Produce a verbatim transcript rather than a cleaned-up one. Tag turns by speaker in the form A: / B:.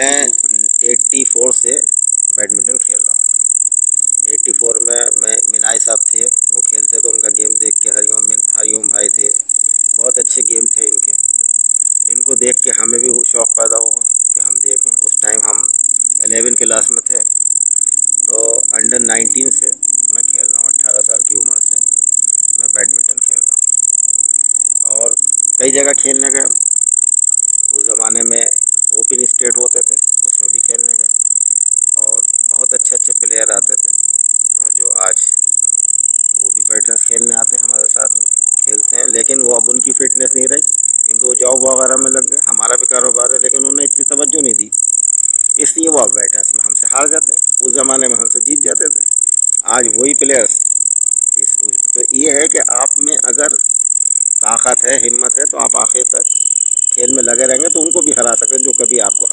A: मैं चौरासी से बैडमिंटन खेल रहा हूँ। चौरासी में मैं मिनाई साहब थे, वो खेलते तो उनका गेम देख के, हरिओम हरिओम भाई थे, बहुत अच्छे गेम थे इनके। इनको देख के हमें भी शौक़ पैदा हुआ कि हम देखें। उस टाइम हम ग्यारहवीं क्लास में थे, तो अंडर नाइनटीन से मैं खेल रहा हूँ। अट्ठारह साल की उम्र से मैं बैडमिंटन खेल रहा हूँ और कई जगह खेलने गए। उस ज़माने में ओपन स्टेट होते थे, उसमें भी खेलने गए और बहुत अच्छे अच्छे प्लेयर आते थे, और जो आज वो भी बैठे खेलने आते हैं हमारे साथ में, खेलते हैं। लेकिन वो अब उनकी फिटनेस नहीं रही, क्योंकि वो जॉब वगैरह में लग गए। हमारा भी कारोबार है, लेकिन उन्होंने इतनी तवज्जो नहीं दी, इसलिए वो अब बैठे इसमें हमसे हार जाते हैं। उस ज़माने में हमसे जीत जाते थे। आज वही प्लेयर्स इस उस, तो ये है कि आप में अगर ताकत है, हिम्मत है, तो आप आखिर तक खेल में लगे रहेंगे तो उनको भी हरा सकें जो कभी आपको